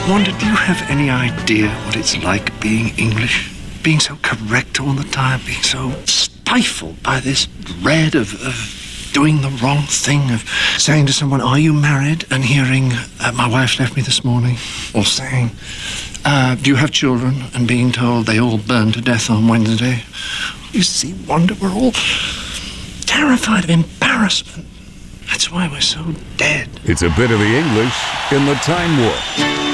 Wanda, do you have any idea what it's like being English? Being so correct all the time, being so stifled by this dread of doing the wrong thing, of saying to someone, "Are you married?" and hearing, "My wife left me this morning," or saying, "Do you have children?" and being told they all burned to death on Wednesday. You see, Wanda, we're all terrified of embarrassment. That's why we're so dead. It's a bit of the English in the Time Warp.